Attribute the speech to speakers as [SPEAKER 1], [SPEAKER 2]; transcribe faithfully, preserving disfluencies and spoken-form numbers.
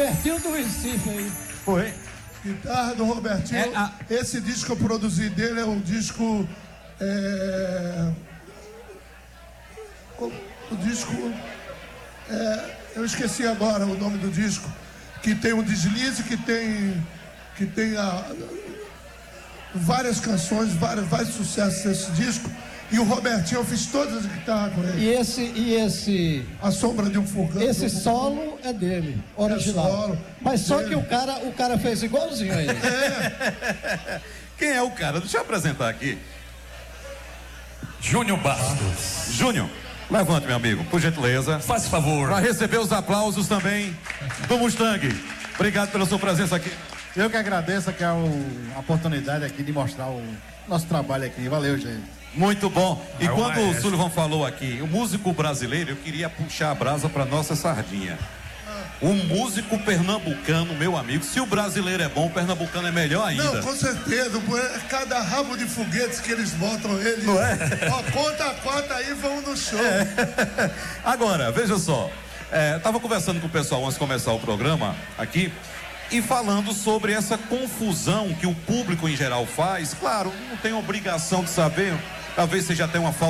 [SPEAKER 1] Robertinho do Recife aí.
[SPEAKER 2] Foi.
[SPEAKER 3] Guitarra do Robertinho.
[SPEAKER 1] É, a...
[SPEAKER 3] Esse disco que eu produzi dele é um disco. É... O disco. É... Eu esqueci agora o nome do disco. Que tem um deslize, que tem. Que tem a... várias canções, vários, vários sucessos desse disco. E o Robertinho, eu fiz todas as guitarras com ele.
[SPEAKER 1] E esse, e esse...
[SPEAKER 3] A Sombra de um Fogão.
[SPEAKER 1] Esse solo é dele, original.
[SPEAKER 3] É solo
[SPEAKER 1] Mas só
[SPEAKER 3] dele.
[SPEAKER 1] que o cara, o cara fez igualzinho aí.
[SPEAKER 2] É. Quem é o cara? Deixa eu apresentar aqui. Júnior Bastos. Júnior, levante, meu amigo, por gentileza.
[SPEAKER 4] Faz favor.
[SPEAKER 2] Para receber os aplausos também do Mustang. Obrigado pela sua presença aqui.
[SPEAKER 5] Eu que agradeço aqui a, a oportunidade aqui de mostrar o nosso trabalho aqui. Valeu, gente.
[SPEAKER 2] Muito bom. E
[SPEAKER 4] É
[SPEAKER 2] quando
[SPEAKER 4] uma
[SPEAKER 2] o Sullivan falou aqui, o músico brasileiro, eu queria puxar a brasa para nossa sardinha. O músico pernambucano, meu amigo, se o brasileiro é bom, o pernambucano é melhor ainda.
[SPEAKER 3] Não, com certeza. Cada rabo de foguetes que eles botam, eles.
[SPEAKER 2] Não é?
[SPEAKER 3] Ó, conta, conta aí, vamos no show.
[SPEAKER 2] É. Agora, veja só. É, tava conversando com o pessoal antes de começar o programa aqui. E falando sobre essa confusão que o público em geral faz. Claro, não tem obrigação de saber. Talvez seja até uma falta